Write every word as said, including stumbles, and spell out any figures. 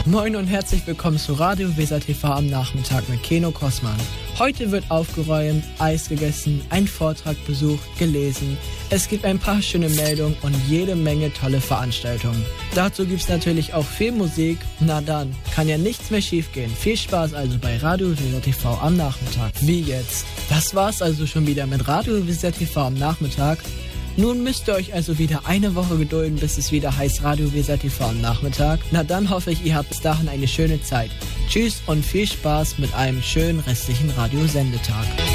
Moin und herzlich willkommen zu Radio Weser T V am Nachmittag mit Keno Kossmann. Heute wird aufgeräumt, Eis gegessen, ein Vortrag besucht, gelesen. Es gibt ein paar schöne Meldungen und jede Menge tolle Veranstaltungen. Dazu gibt's natürlich auch viel Musik. Na dann, kann ja nichts mehr schiefgehen. Viel Spaß also bei Radio Weser T V am Nachmittag. Wie jetzt? Das war's also schon wieder mit Radio Weser T V am Nachmittag. Nun müsst ihr euch also wieder eine Woche gedulden, bis es wieder heißt Radio Weser T V am Nachmittag. Na dann hoffe ich, ihr habt bis dahin eine schöne Zeit. Tschüss und viel Spaß mit einem schönen restlichen Radiosendetag.